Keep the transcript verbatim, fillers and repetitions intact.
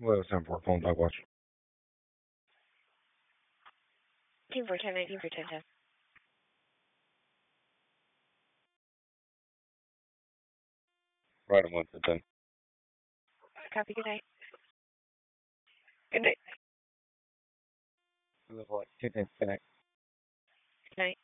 Well, it's time for phone dog watch. Team for ten, nineteen for ten, ten. Right on one to ten. Copy, good night. Good night. It was like two ten. Good night. Good night.